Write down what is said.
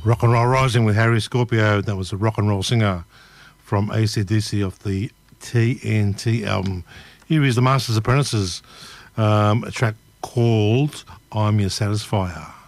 Rock and Roll Rising with Harry Scorpio. That was a rock and roll singer from AC/DC of the TNT album. Here is the Masters Apprentices, a track called I'm Your Satisfier.